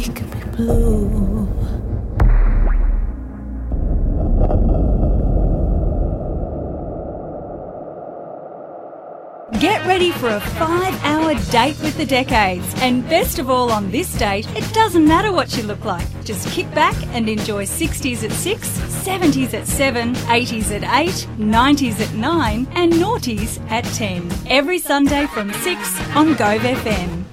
make me blue. Get ready for a 5-hour date with the decades. And best of all on this date, it doesn't matter what you look like. Just kick back and enjoy 60s at 6, 70s at 7, 80s at 8, 90s at 9 and noughties at 10. Every Sunday from 6 on Gove FM.